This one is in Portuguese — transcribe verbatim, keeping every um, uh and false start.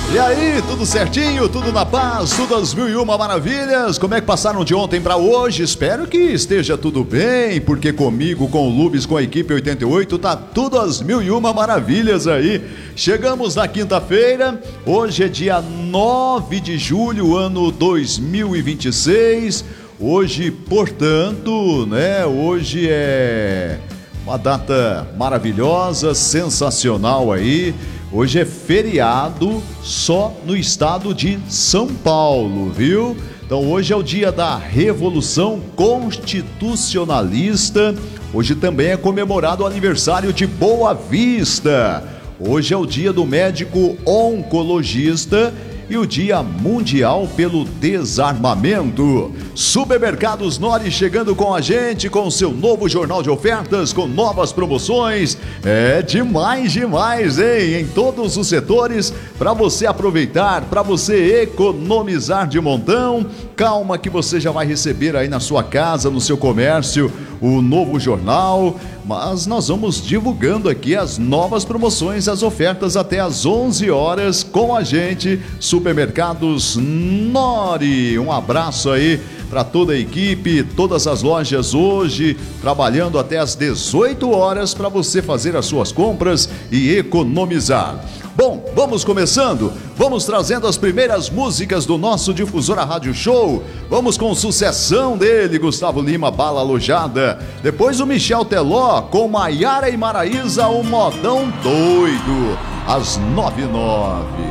E aí, tudo certinho, tudo na paz, tudo às mil e uma maravilhas? Como é que passaram de ontem para hoje? Espero que esteja tudo bem, porque comigo, com o Lubes, com a equipe oitenta e oito, tá tudo às mil e uma maravilhas aí. Chegamos na quinta-feira, hoje é dia nove de julho, ano dois mil e vinte e seis. Hoje, portanto, né, hoje é uma data maravilhosa, sensacional aí. Hoje é feriado só no estado de São Paulo, viu? Então hoje é o dia da Revolução Constitucionalista. Hoje também é comemorado o aniversário de Boa Vista. Hoje é o dia do médico oncologista e o Dia Mundial pelo Desarmamento. Supermercados Nori chegando com a gente, com o seu novo jornal de ofertas, com novas promoções. É demais, demais, hein? Em todos os setores, para você aproveitar, para você economizar de montão. Calma que você já vai receber aí na sua casa, no seu comércio, o novo jornal. Mas nós vamos divulgando aqui as novas promoções, as ofertas até às onze horas com a gente. Supermercados Nori. Um abraço aí para toda a equipe, todas as lojas hoje trabalhando até às dezoito horas para você fazer as suas compras e economizar. Bom, vamos começando, vamos trazendo as primeiras músicas do nosso Difusora Rádio Show. Vamos com sucessão dele, Gustavo Lima, Bala Alojada. Depois o Michel Teló com Maiara e Maraísa, o Modão Doido, às nove e nove.